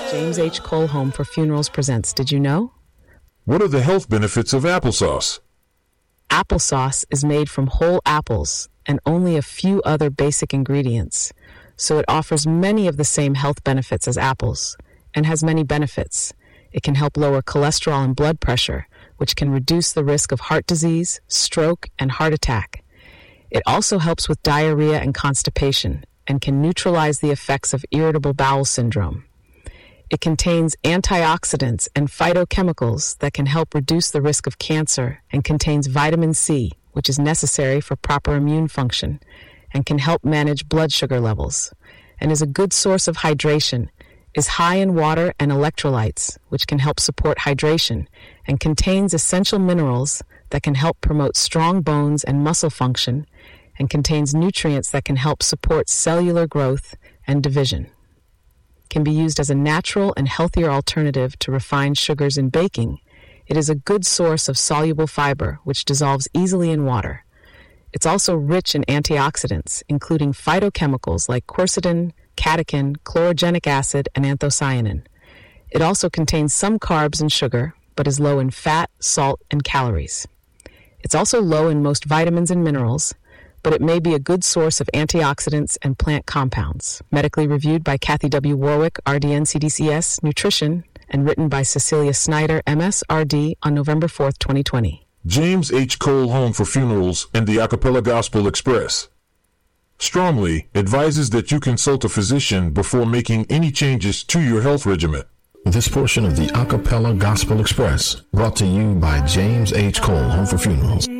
James H. Cole Home for Funerals presents Did You Know? What are the health benefits of applesauce? Applesauce is made from whole apples and only a few other basic ingredients, so it offers many of the same health benefits as apples and has many benefits. It can help lower cholesterol and blood pressure, which can reduce the risk of heart disease, stroke, and heart attack. It also helps with diarrhea and constipation and can neutralize the effects of irritable bowel syndrome. It contains antioxidants and phytochemicals that can help reduce the risk of cancer and contains vitamin C, which is necessary for proper immune function, and can help manage blood sugar levels, and is a good source of hydration, is high in water and electrolytes, which can help support hydration, and contains essential minerals that can help promote strong bones and muscle function, and contains nutrients that can help support cellular growth and division. Can be used as a natural and healthier alternative to refined sugars in baking. It is a good source of soluble fiber, which dissolves easily in water. It's also rich in antioxidants, including phytochemicals like quercetin, catechin, chlorogenic acid, and anthocyanin. It also contains some carbs and sugar, but is low in fat, salt, and calories. It's also low in most vitamins and minerals, but it may be a good source of antioxidants and plant compounds. Medically reviewed by Kathy W. Warwick, RDN CDCS, Nutrition, and written by Cecilia Snyder, MS, RD, on November 4th, 2020. James H. Cole Home for Funerals and the Acapella Gospel Express strongly advises that you consult a physician before making any changes to your health regimen. This portion of the Acapella Gospel Express brought to you by James H. Cole Home for Funerals.